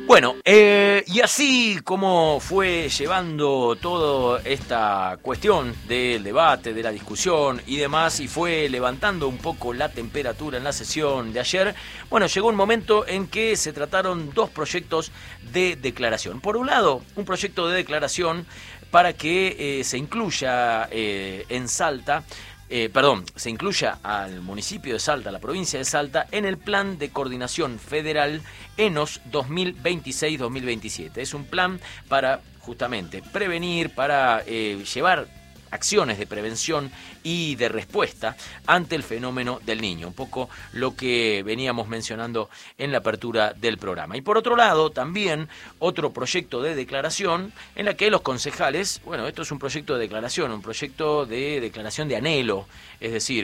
Bueno, y así como fue llevando toda esta cuestión del debate, de la discusión y demás, y fue levantando un poco la temperatura en la sesión de ayer, bueno, llegó un momento en que se trataron dos proyectos de declaración. Por un lado, un proyecto de declaración para que se incluya en Salta, se incluya al municipio de Salta, a la provincia de Salta, en el Plan de Coordinación Federal ENOS 2026-2027. Es un plan para justamente prevenir, para llevar acciones de prevención y de respuesta ante el fenómeno del niño, un poco lo que veníamos mencionando en la apertura del programa. Y por otro lado, también otro proyecto de declaración en la que los concejales, bueno, esto es un proyecto de declaración, un proyecto de declaración de anhelo, es decir,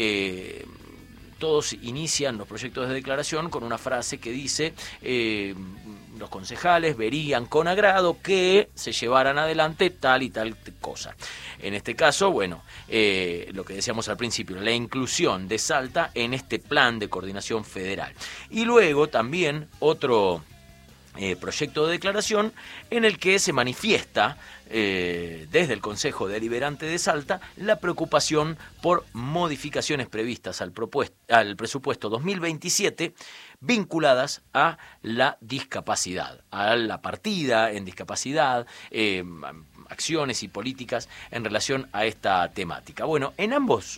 todos inician los proyectos de declaración con una frase que dice los concejales verían con agrado que se llevaran adelante tal y tal cosa. En este caso, bueno, lo que decíamos al principio, la inclusión de Salta en este plan de coordinación federal. Y luego también otro proyecto de declaración en el que se manifiesta desde el Consejo Deliberante de Salta la preocupación por modificaciones previstas al presupuesto 2027 vinculadas a la discapacidad, a la partida en discapacidad, acciones y políticas en relación a esta temática. Bueno, en ambos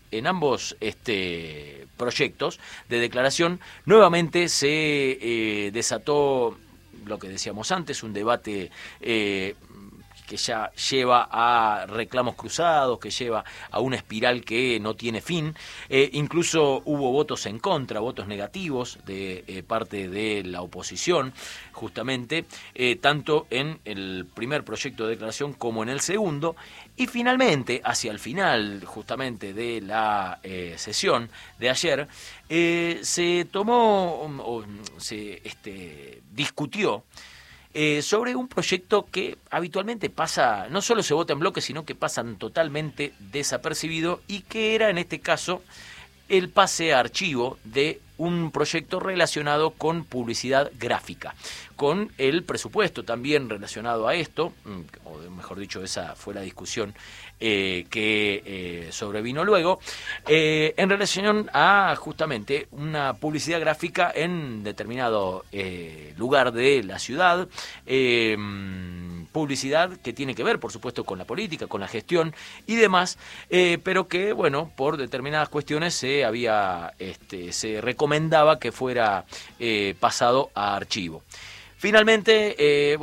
proyectos de declaración nuevamente se desató lo que decíamos antes, un debate que ya lleva a reclamos cruzados, que lleva a una espiral que no tiene fin. Incluso hubo votos en contra, votos negativos de parte de la oposición, justamente, tanto en el primer proyecto de declaración como en el segundo. Y finalmente, hacia el final justamente de la sesión de ayer, se discutió sobre un proyecto que habitualmente pasa, no solo se vota en bloque, sino que pasan totalmente desapercibido, y que era en este caso el pase a archivo de un proyecto relacionado con publicidad gráfica, con el presupuesto también relacionado a esto, o mejor dicho, esa fue la discusión que sobrevino luego, en relación a justamente una publicidad gráfica en determinado lugar de la ciudad, publicidad que tiene que ver, por supuesto, con la política, con la gestión y demás, pero que, bueno, por determinadas cuestiones se recomendaba que fuera pasado a archivo. Finalmente,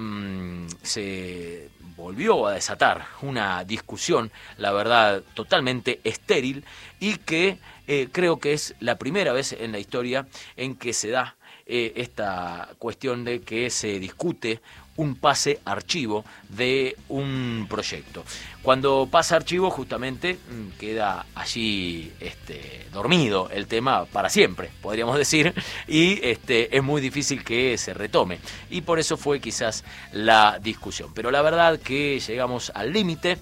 se volvió a desatar una discusión, la verdad, totalmente estéril, y que creo que es la primera vez en la historia en que se da esta cuestión de que se discute un pase archivo de un proyecto. Cuando pasa archivo, justamente queda allí dormido el tema para siempre, podríamos decir, y es muy difícil que se retome. Y por eso fue quizás la discusión. Pero la verdad que llegamos al límite.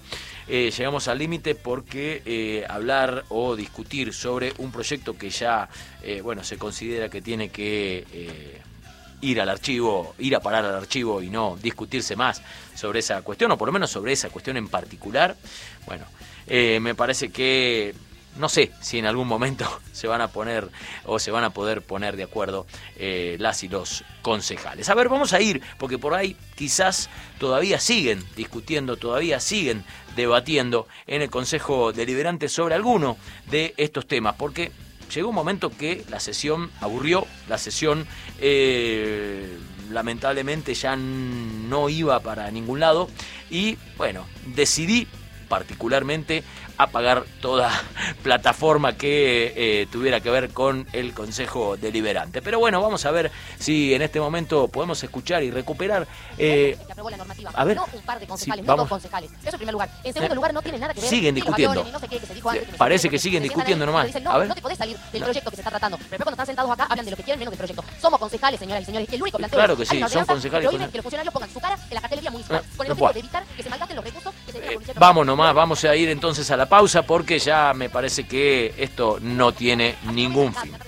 Porque hablar o discutir sobre un proyecto que ya se considera que tiene que ir a parar al archivo y no discutirse más sobre esa cuestión, o por lo menos sobre esa cuestión en particular, me parece que no sé si en algún momento se van a poner o se van a poder poner de acuerdo las y los concejales. A ver, vamos a ir, porque por ahí quizás todavía siguen discutiendo, todavía siguen debatiendo en el Consejo Deliberante sobre alguno de estos temas, porque llegó un momento que la sesión aburrió, la sesión lamentablemente ya no iba para ningún lado, y decidí particularmente apagar toda plataforma que tuviera que ver con el Consejo Deliberante. Pero vamos a ver si en este momento podemos escuchar y recuperar. Que aprobó la normativa. A ver, no un par de concejales, sí, no dos concejales. Eso en primer lugar. En segundo lugar, no tiene nada que ver. Siguen discutiendo. No sé qué, que se dijo antes, Parece que siguen discutiendo nomás. Dicen, a ver. No te podés salir del proyecto que se está tratando. Pero cuando están sentados acá, hablan de lo que quieren menos del proyecto. Somos concejales, señoras y señores. Que el único planteo claro que es, sí, son concejales. prohíben que los funcionarios pongan su cara en la cartelería municipal. Con el objetivo de evitar que se malgasten los recursos que se dedican a Vamos nomás, vamos a ir entonces a la pausa, porque ya me parece que esto no tiene ningún fin.